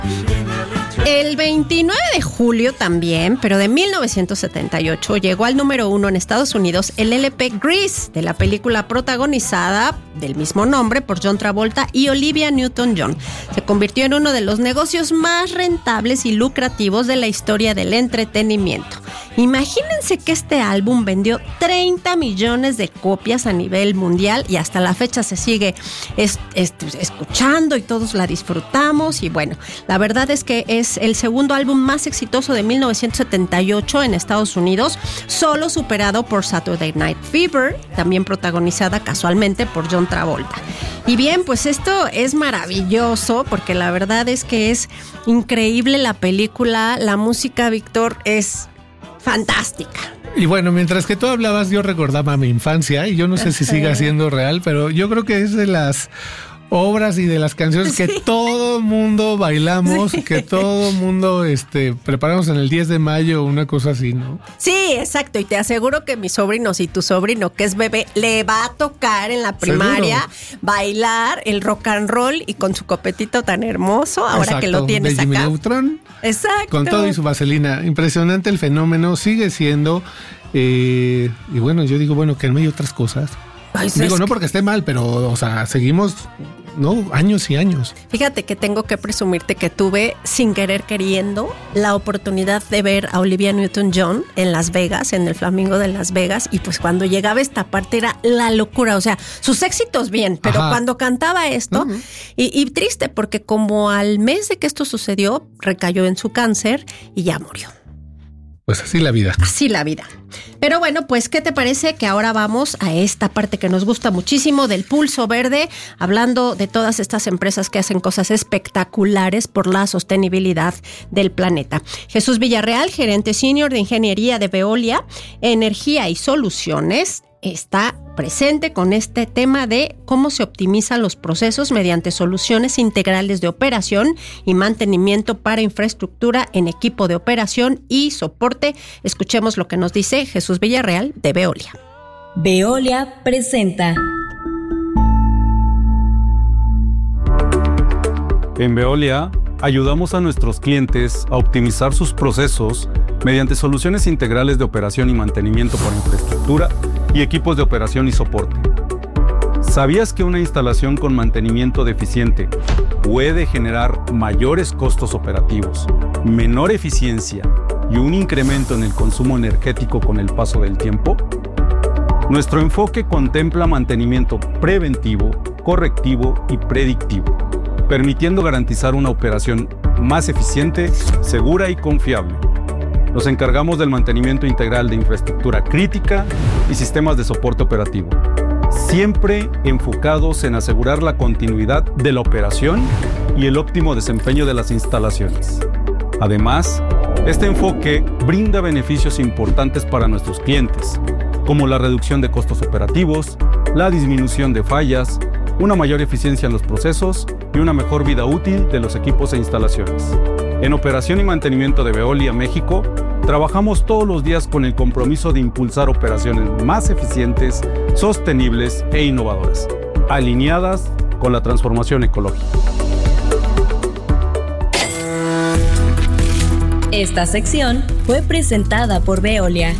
El 29 de julio también, pero de 1978, llegó al número 1 en Estados Unidos el LP Grease, de la película protagonizada del mismo nombre por John Travolta y Olivia Newton-John. Se convirtió en uno de los negocios más rentables y lucrativos de la historia del entretenimiento. Imagínense que este álbum vendió 30 millones de copias a nivel mundial y hasta la fecha se sigue escuchando y todos la disfrutamos. Y bueno, la verdad es que es el segundo álbum más exitoso de 1978 en Estados Unidos, solo superado por Saturday Night Fever, también protagonizada casualmente por John Travolta. Y bien, pues esto es maravilloso porque la verdad es que es increíble la película, la música, Víctor, es fantástica. Y bueno, mientras que tú hablabas, yo recordaba mi infancia y yo no sé si siga siendo real, pero yo creo que es de las obras y de las canciones que todo mundo bailamos, que todo mundo preparamos en el 10 de mayo, una cosa así, ¿no? Sí, exacto, y te aseguro que mis sobrinos y tu sobrino, que es bebé, le va a tocar en la primaria bailar el rock and roll y con su copetito tan hermoso, ahora exacto, que lo tienes de Jimmy acá. Neutron, exacto. Con todo y su vaselina. Impresionante el fenómeno, sigue siendo, y bueno, yo digo, bueno, que en medio de otras cosas. Ay, digo, no porque esté mal, pero, o sea, seguimos, ¿no? Años y años. Fíjate que tengo que presumirte que tuve, sin querer queriendo, la oportunidad de ver a Olivia Newton-John en Las Vegas, en el Flamingo de Las Vegas, y pues cuando llegaba esta parte era la locura, o sea, sus éxitos bien, pero cuando cantaba esto, y triste, porque como al mes de que esto sucedió, recayó en su cáncer y ya murió. Pues así la vida. Así la vida. Pero bueno, pues, ¿qué te parece que ahora vamos a esta parte que nos gusta muchísimo del Pulso Verde, hablando de todas estas empresas que hacen cosas espectaculares por la sostenibilidad del planeta? Jesús Villarreal, gerente senior de ingeniería de Veolia, Energía y Soluciones, está presente con este tema de cómo se optimizan los procesos mediante soluciones integrales de operación y mantenimiento para infraestructura en equipo de operación y soporte. Escuchemos lo que nos dice Jesús Villarreal de Veolia. Veolia presenta. En Veolia ayudamos a nuestros clientes a optimizar sus procesos mediante soluciones integrales de operación y mantenimiento para infraestructura y equipos de operación y soporte. ¿Sabías que una instalación con mantenimiento deficiente puede generar mayores costos operativos, menor eficiencia y un incremento en el consumo energético con el paso del tiempo? Nuestro enfoque contempla mantenimiento preventivo, correctivo y predictivo, permitiendo garantizar una operación más eficiente, segura y confiable. Nos encargamos del mantenimiento integral de infraestructura crítica y sistemas de soporte operativo, siempre enfocados en asegurar la continuidad de la operación y el óptimo desempeño de las instalaciones. Además, este enfoque brinda beneficios importantes para nuestros clientes, como la reducción de costos operativos, la disminución de fallas, una mayor eficiencia en los procesos y una mejor vida útil de los equipos e instalaciones. En Operación y Mantenimiento de Veolia México, trabajamos todos los días con el compromiso de impulsar operaciones más eficientes, sostenibles e innovadoras, alineadas con la transformación ecológica. Esta sección fue presentada por Veolia.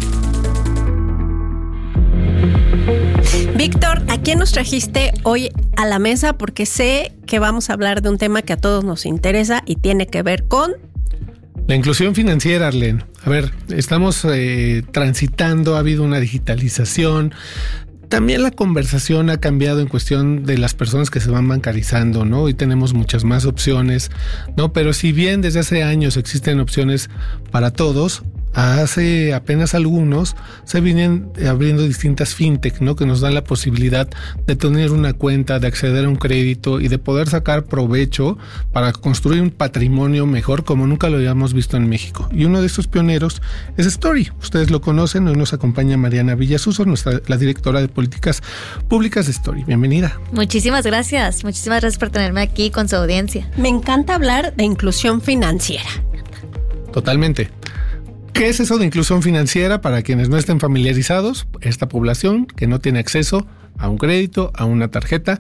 Víctor, ¿a quién nos trajiste hoy a la mesa? Porque sé que vamos a hablar de un tema que a todos nos interesa y tiene que ver con la inclusión financiera, Arlene. A ver, estamos transitando, ha habido una digitalización. También la conversación ha cambiado en cuestión de las personas que se van bancarizando, ¿no? Hoy tenemos muchas más opciones, ¿no? Pero si bien desde hace años existen opciones para todos, hace apenas algunos se vienen abriendo distintas fintech, ¿no? Que nos dan la posibilidad de tener una cuenta, de acceder a un crédito y de poder sacar provecho para construir un patrimonio mejor como nunca lo habíamos visto en México. Y uno de estos pioneros es Story. Ustedes lo conocen. Hoy nos acompaña Mariana Villasuso, la directora de políticas públicas de Story. Bienvenida. Muchísimas gracias por tenerme aquí con su audiencia. Me encanta hablar de inclusión financiera. Totalmente. ¿Qué es eso de inclusión financiera? Para quienes no estén familiarizados, esta población que no tiene acceso a un crédito, a una tarjeta,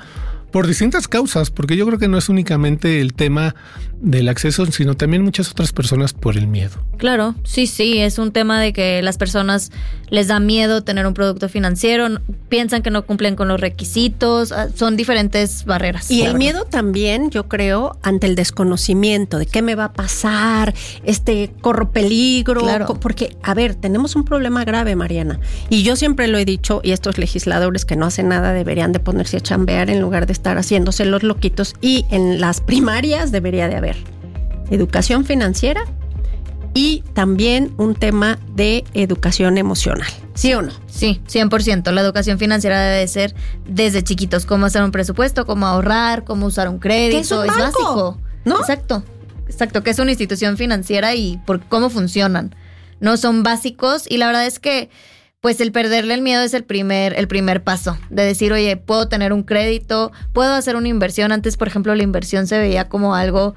por distintas causas, porque yo creo que no es únicamente el tema del acceso, sino también muchas otras personas por el miedo. Claro, sí, es un tema de que las personas les da miedo tener un producto financiero, piensan que no cumplen con los requisitos, son diferentes barreras. Y el miedo también, yo creo, ante el desconocimiento de qué me va a pasar, corro peligro, claro. Porque, a ver, tenemos un problema grave, Mariana, y yo siempre lo he dicho, y estos legisladores que no hacen nada deberían de ponerse a chambear en lugar de estar haciéndose los loquitos, y en las primarias debería de haber educación financiera y también un tema de educación emocional. ¿Sí o no? Sí, 100%. La educación financiera debe ser desde chiquitos. Cómo hacer un presupuesto, cómo ahorrar, cómo usar un crédito. ¿Qué es un banco? Básico, ¿no? Exacto, que es una institución financiera y por cómo funcionan. No son básicos y la verdad es que pues el perderle el miedo es el primer paso de decir, oye, puedo tener un crédito, puedo hacer una inversión. Antes, por ejemplo, la inversión se veía como algo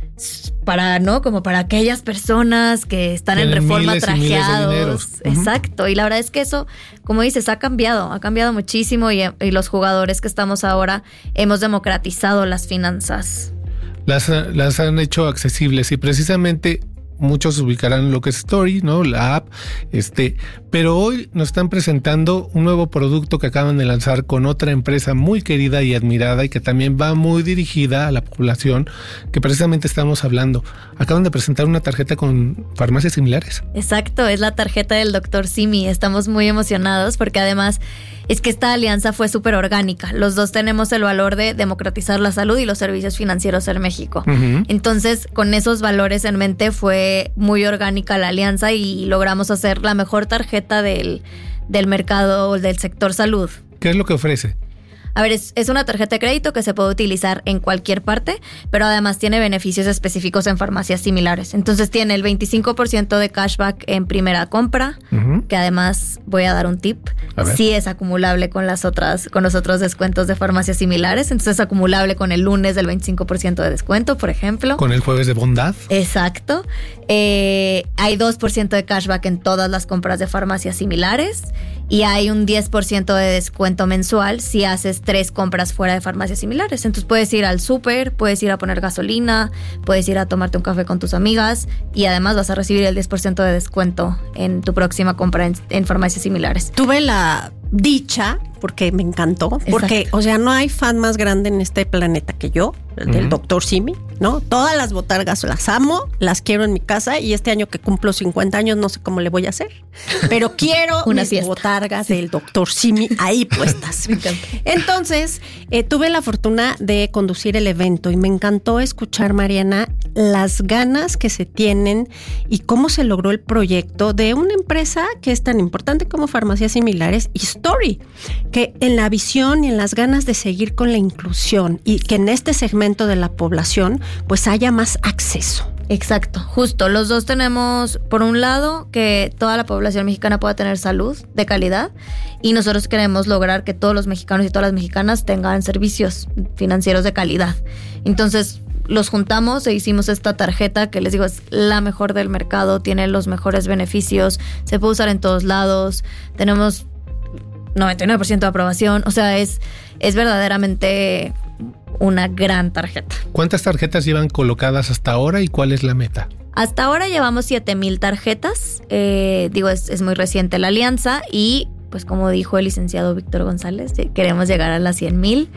como para aquellas personas que están en reforma trajeados. Exacto. Y la verdad es que eso, como dices, ha cambiado muchísimo y los jugadores que estamos ahora hemos democratizado las finanzas. Las han hecho accesibles y precisamente muchos ubicarán lo que es Story, ¿no? La app, pero hoy nos están presentando un nuevo producto que acaban de lanzar con otra empresa muy querida y admirada y que también va muy dirigida a la población que precisamente estamos hablando. Acaban de presentar una tarjeta con farmacias similares. Exacto, es la tarjeta del Dr. Simi. Estamos muy emocionados porque además es que esta alianza fue súper orgánica. Los dos tenemos el valor de democratizar la salud y los servicios financieros en México. Uh-huh. Entonces, con esos valores en mente fue muy orgánica la alianza y logramos hacer la mejor tarjeta del mercado del sector salud. ¿Qué es lo que ofrece? A ver, es una tarjeta de crédito que se puede utilizar en cualquier parte, pero además tiene beneficios específicos en farmacias similares. Entonces tiene el 25% de cashback en primera compra, uh-huh. que además voy a dar un tip. Sí es acumulable con los otros descuentos de farmacias similares. Entonces es acumulable con el lunes del 25% de descuento, por ejemplo. Con el jueves de bondad. Exacto. Hay 2% de cashback en todas las compras de farmacias similares y hay un 10% de descuento mensual si haces 3 compras fuera de farmacias similares. Entonces puedes ir al súper, puedes ir a poner gasolina, puedes ir a tomarte un café con tus amigas y además vas a recibir el 10% de descuento en tu próxima compra en farmacias similares. Tuve la dicha, porque me encantó, porque, exacto. O sea, no hay fan más grande en este planeta que yo, el del Dr. Simi, ¿no? Todas las botargas las amo, las quiero en mi casa y este año que cumplo 50 años no sé cómo le voy a hacer, pero quiero unas botargas del Dr. Simi ahí puestas. Me encanta. Entonces, tuve la fortuna de conducir el evento y me encantó escuchar, Mariana, las ganas que se tienen y cómo se logró el proyecto de una empresa que es tan importante como Farmacias Similares y Story, que en la visión y en las ganas de seguir con la inclusión y que en este segmento de la población pues haya más acceso. Exacto, justo. Los dos tenemos, por un lado, que toda la población mexicana pueda tener salud de calidad y nosotros queremos lograr que todos los mexicanos y todas las mexicanas tengan servicios financieros de calidad. Entonces, los juntamos e hicimos esta tarjeta que les digo es la mejor del mercado, tiene los mejores beneficios, se puede usar en todos lados, tenemos 99% de aprobación, o sea, es verdaderamente una gran tarjeta. ¿Cuántas tarjetas llevan colocadas hasta ahora y cuál es la meta? Hasta ahora llevamos 7,000 tarjetas, es muy reciente la alianza y pues como dijo el licenciado Víctor González, queremos llegar a las 100,000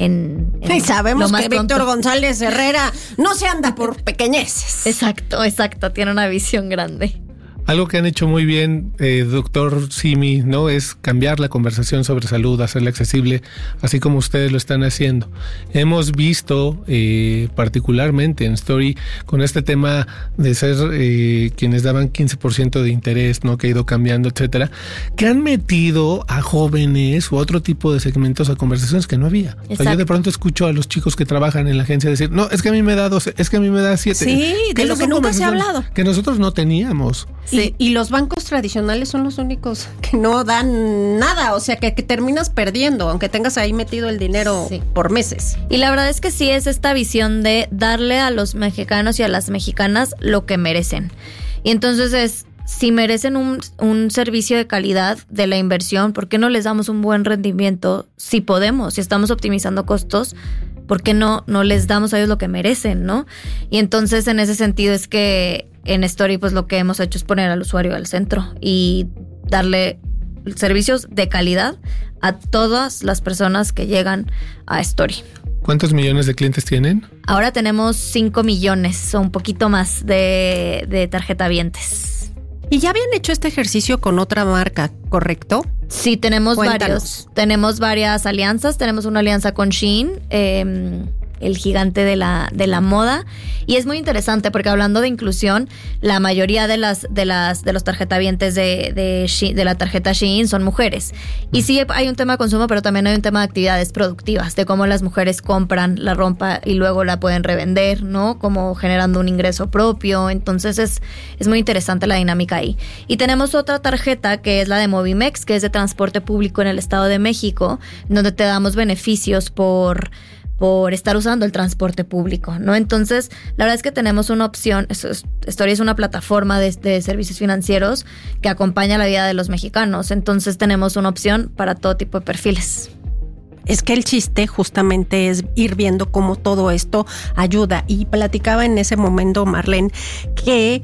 y sabemos que Víctor González Herrera no se anda por pequeñeces. Exacto, tiene una visión grande. Algo que han hecho muy bien, doctor Simi, ¿no? Es cambiar la conversación sobre salud, hacerla accesible, así como ustedes lo están haciendo. Hemos visto, particularmente en Story, con este tema de ser quienes daban 15% de interés, ¿no? Que ha ido cambiando, etcétera, que han metido a jóvenes u otro tipo de segmentos a conversaciones que no había. O sea, yo de pronto escucho a los chicos que trabajan en la agencia decir, no, es que a mí me da 12, es que a mí me da 7. Sí, de lo que nunca se ha hablado. Que nosotros no teníamos. Sí. Y los bancos tradicionales son los únicos que no dan nada, o sea que terminas perdiendo, aunque tengas ahí metido el dinero por meses. Y la verdad es que sí es esta visión de darle a los mexicanos y a las mexicanas lo que merecen. Y entonces es si merecen un servicio de calidad de la inversión, ¿por qué no les damos un buen rendimiento? Si podemos, si estamos optimizando costos, ¿por qué no les damos a ellos lo que merecen, no? Y entonces, en ese sentido es que en Story, pues lo que hemos hecho es poner al usuario al centro y darle servicios de calidad a todas las personas que llegan a Story. ¿Cuántos millones de clientes tienen? Ahora tenemos 5 millones o un poquito más de tarjetavientes. Y ya habían hecho este ejercicio con otra marca, ¿correcto? Sí, tenemos Cuéntanos. varios. Tenemos varias alianzas. Tenemos una alianza con Shein, el gigante de la moda. Y es muy interesante porque, hablando de inclusión, la mayoría de los tarjetavientes de la tarjeta Shein son mujeres. Y sí hay un tema de consumo, pero también hay un tema de actividades productivas, de cómo las mujeres compran la ropa y luego la pueden revender, ¿no? Como generando un ingreso propio. Entonces es muy interesante la dinámica ahí. Y tenemos otra tarjeta que es la de Movimex, que es de transporte público en el Estado de México, donde te damos beneficios por estar usando el transporte público, ¿no? Entonces, la verdad es que tenemos una opción. Story es una plataforma de servicios financieros que acompaña la vida de los mexicanos. Entonces, tenemos una opción para todo tipo de perfiles. Es que el chiste justamente es ir viendo cómo todo esto ayuda. Y platicaba en ese momento, Marlene, que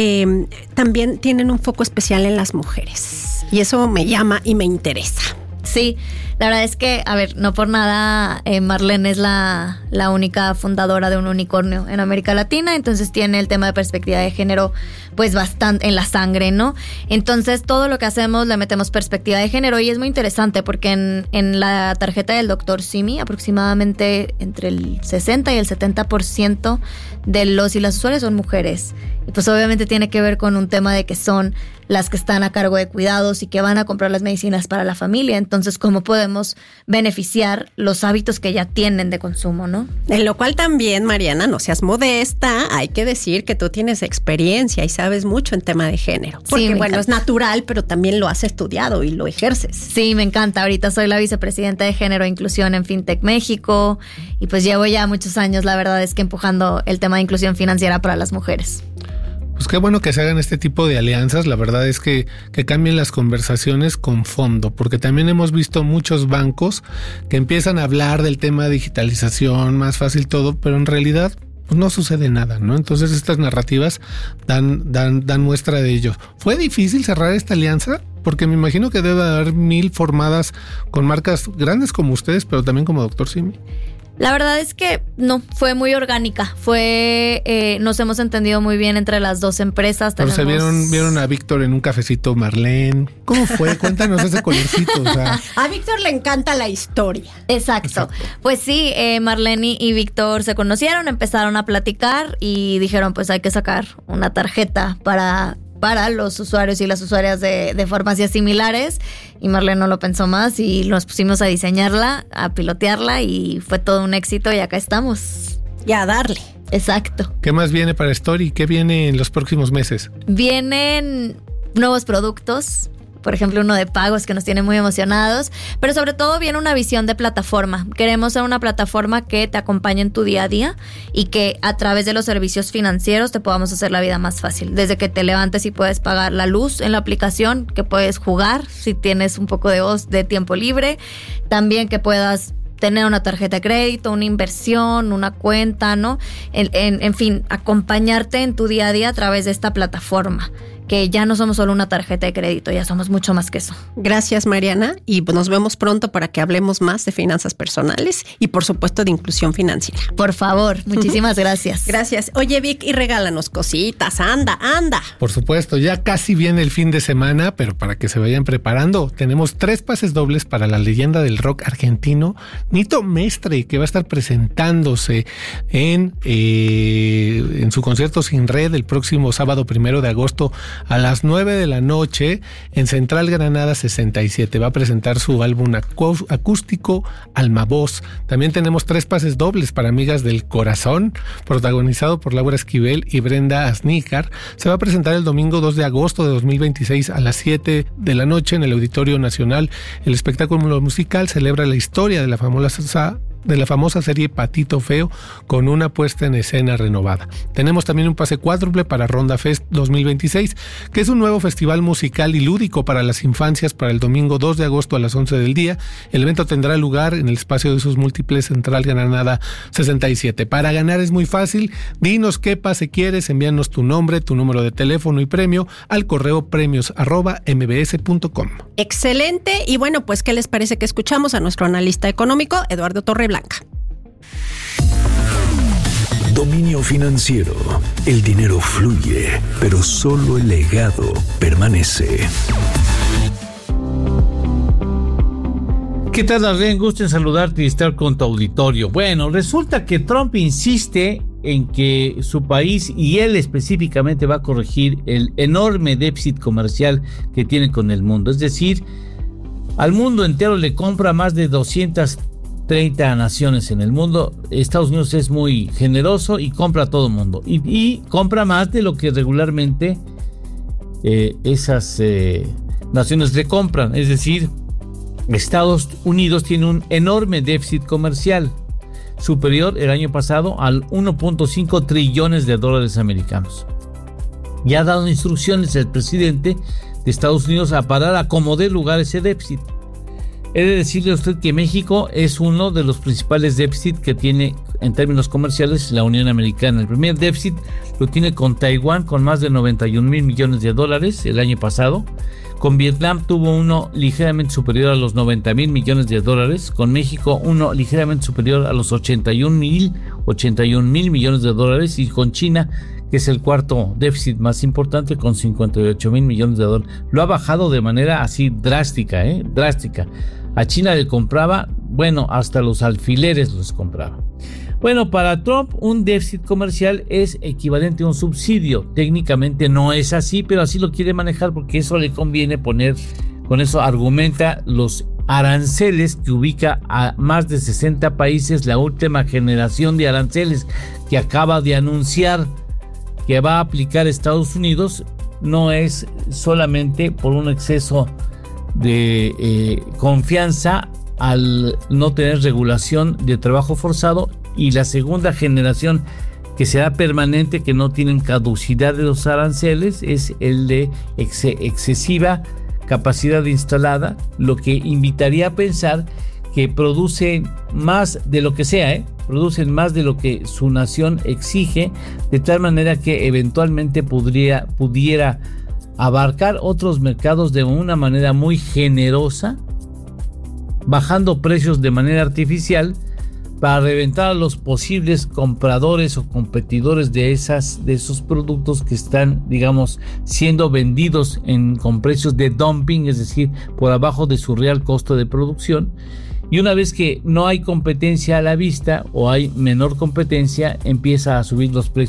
también tienen un foco especial en las mujeres. Y eso me llama y me interesa. Sí, la verdad es que, a ver, no por nada, Marlene es la única fundadora de un unicornio en América Latina, entonces tiene el tema de perspectiva de género pues bastante en la sangre, ¿no? Entonces todo lo que hacemos le metemos perspectiva de género y es muy interesante porque en la tarjeta del Dr. Simi aproximadamente entre el 60 y el 70% de los y las usuarias son mujeres. Y pues obviamente tiene que ver con un tema de que son las que están a cargo de cuidados y que van a comprar las medicinas para la familia. Entonces, ¿cómo podemos beneficiar los hábitos que ya tienen de consumo, no? En lo cual también, Mariana, no seas modesta, hay que decir que tú tienes experiencia y sabes mucho en tema de género. Porque, Sí, bueno, es natural, pero también lo has estudiado y lo ejerces. Sí, me encanta. Ahorita soy la vicepresidenta de Género e Inclusión en FinTech México y pues llevo ya muchos años, la verdad es que empujando el tema de inclusión financiera para las mujeres. Pues qué bueno que se hagan este tipo de alianzas. La verdad es que cambien las conversaciones con fondo, porque también hemos visto muchos bancos que empiezan a hablar del tema de digitalización, más fácil todo, pero en realidad pues no sucede nada, ¿no? Entonces estas narrativas dan muestra de ello. ¿Fue difícil cerrar esta alianza? Porque me imagino que debe haber 1000 formadas con marcas grandes como ustedes, pero también como Dr. Simi. La verdad es que no, fue muy orgánica. Nos hemos entendido muy bien entre las dos empresas. Pero se vieron a Víctor en un cafecito, Marlene. ¿Cómo fue? Cuéntanos ese colorcito. O sea. A Víctor le encanta la historia. Exacto. Pues sí, Marlene y Víctor se conocieron, empezaron a platicar y dijeron, pues hay que sacar una tarjeta para los usuarios y las usuarias de farmacias similares. Y Marlene no lo pensó más y nos pusimos a diseñarla, a pilotearla y fue todo un éxito y acá estamos. Y a darle. Exacto. ¿Qué más viene para Story? ¿Qué viene en los próximos meses? Vienen nuevos productos. Por ejemplo, uno de pagos que nos tiene muy emocionados, pero sobre todo viene una visión de plataforma. Queremos ser una plataforma que te acompañe en tu día a día y que a través de los servicios financieros te podamos hacer la vida más fácil. Desde que te levantes y puedes pagar la luz en la aplicación, que puedes jugar si tienes un poco de tiempo libre, también que puedas tener una tarjeta de crédito, una inversión, una cuenta, ¿no? En fin, acompañarte en tu día a día a través de esta plataforma. Que ya no somos solo una tarjeta de crédito, ya somos mucho más que eso. Gracias, Mariana, y nos vemos pronto para que hablemos más de finanzas personales y, por supuesto, de inclusión financiera. Por favor, muchísimas gracias. Gracias. Oye, Vic, y regálanos cositas. Anda. Por supuesto, ya casi viene el fin de semana, pero para que se vayan preparando, tenemos 3 pases dobles para la leyenda del rock argentino, Nito Mestre, que va a estar presentándose en su concierto Sin Red el próximo sábado 1 de agosto a las 9 de la noche en Central Granada 67. Va a presentar su álbum acústico Alma Voz. También tenemos 3 pases dobles para Amigas del Corazón, protagonizado por Laura Esquivel y Brenda Asnícar. Se va a presentar el domingo 2 de agosto de 2026 a las 7 de la noche en el Auditorio Nacional. El espectáculo musical celebra la historia de la famosa de la famosa serie Patito Feo con una puesta en escena renovada. Tenemos también un pase cuádruple para Ronda Fest 2026, que es un nuevo festival musical y lúdico para las infancias para el domingo 2 de agosto a las 11 del día. El evento tendrá lugar en el espacio de sus múltiples Central Granada 67. Para ganar es muy fácil. Dinos qué pase quieres, envíanos tu nombre, tu número de teléfono y premio al correo premios@mbs.com. Excelente. Y bueno, pues, ¿qué les parece que escuchamos a nuestro analista económico, Eduardo Torreblanca? Dominio financiero. El dinero fluye, pero solo el legado permanece. ¿Qué tal, Arlene? Gusto en saludarte y estar con tu auditorio. Bueno, resulta que Trump insiste en que su país y él específicamente va a corregir el enorme déficit comercial que tiene con el mundo. Es decir, al mundo entero le compra más de 230 naciones en el mundo. Estados Unidos es muy generoso y compra a todo el mundo. Y compra más de lo que regularmente esas naciones le compran. Es decir, Estados Unidos tiene un enorme déficit comercial, superior el año pasado al 1.5 trillones de dólares americanos. Ya ha dado instrucciones el presidente de Estados Unidos a parar a como dé lugar ese déficit. He de decirle a usted que México es uno de los principales déficits que tiene en términos comerciales la Unión Americana. El primer déficit lo tiene con Taiwán, con más de 91 mil millones de dólares el año pasado. Con Vietnam tuvo uno ligeramente superior a los 90 mil millones de dólares. Con México uno ligeramente superior a los 81 mil millones de dólares. Y con China, que es el cuarto déficit más importante, con 58 mil millones de dólares. Lo ha bajado de manera así drástica, drástica. A China le compraba, bueno, hasta los alfileres los compraba. Bueno, para Trump un déficit comercial es equivalente a un subsidio. Técnicamente no es así, pero así lo quiere manejar porque eso le conviene poner, con eso argumenta los aranceles que ubica a más de 60 países, la última generación de aranceles que acaba de anunciar que va a aplicar Estados Unidos. No es solamente por un exceso de confianza al no tener regulación de trabajo forzado, y la segunda generación que será permanente, que no tienen caducidad de los aranceles, es el de excesiva capacidad instalada, lo que invitaría a pensar que producen más de lo que sea, producen más de lo que su nación exige, de tal manera que eventualmente pudiera abarcar otros mercados de una manera muy generosa, bajando precios de manera artificial para reventar a los posibles compradores o competidores de esos productos que están, digamos, siendo vendidos con precios de dumping, es decir, por abajo de su real costo de producción. Y una vez que no hay competencia a la vista o hay menor competencia, empieza a subir los precios